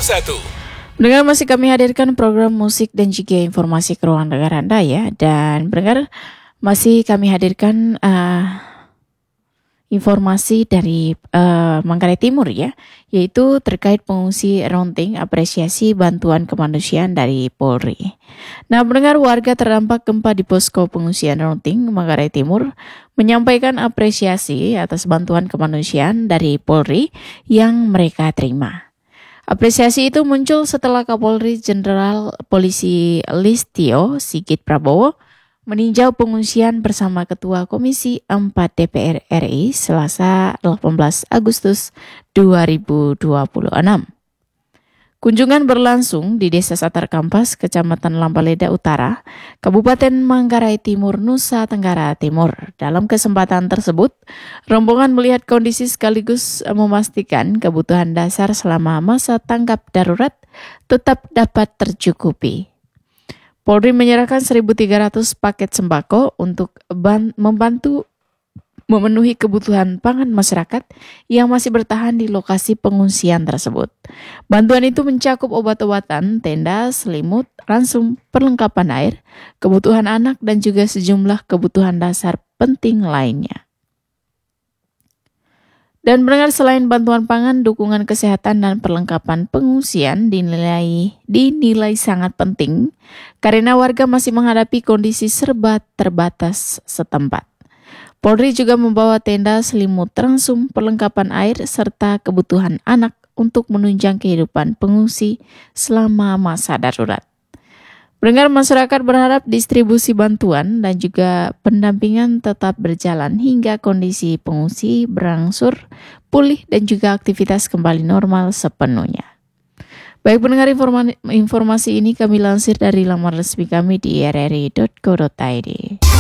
Pendengar, masih kami hadirkan program musik dan juga informasi ke ruang dengar Anda ya. Dan pendengar, masih kami hadirkan informasi dari Manggarai Timur ya, yaitu terkait pengungsi Ronting, apresiasi bantuan kemanusiaan dari Polri. Nah, pendengar, warga terdampak gempa di posko pengungsian Ronting, Manggarai Timur, menyampaikan apresiasi atas bantuan kemanusiaan dari Polri yang mereka terima. Apresiasi itu muncul setelah Kapolri Jenderal Polisi Listio Sigit Prabowo meninjau pengungsian bersama Ketua Komisi 4 DPR RI Selasa 18 Agustus 2026. Kunjungan berlangsung di Desa Satar Kampas, Kecamatan Lampaleda Utara, Kabupaten Manggarai Timur, Nusa Tenggara Timur. Dalam kesempatan tersebut, rombongan melihat kondisi sekaligus memastikan kebutuhan dasar selama masa tanggap darurat tetap dapat tercukupi. Polri menyerahkan 1.300 paket sembako untuk membantu memenuhi kebutuhan pangan masyarakat yang masih bertahan di lokasi pengungsian tersebut. Bantuan itu mencakup obat-obatan, tenda, selimut, ransum, perlengkapan air, kebutuhan anak, dan juga sejumlah kebutuhan dasar penting lainnya. Dan mendengar, selain bantuan pangan, dukungan kesehatan dan perlengkapan pengungsian dinilai sangat penting karena warga masih menghadapi kondisi serba terbatas setempat. Polri juga membawa tenda, selimut, ransum, perlengkapan air, serta kebutuhan anak untuk menunjang kehidupan pengungsi selama masa darurat. Pendengar, masyarakat berharap distribusi bantuan dan juga pendampingan tetap berjalan hingga kondisi pengungsi berangsur pulih dan juga aktivitas kembali normal sepenuhnya. Baik pendengar, informasi ini kami lansir dari laman resmi kami di rri.co.id.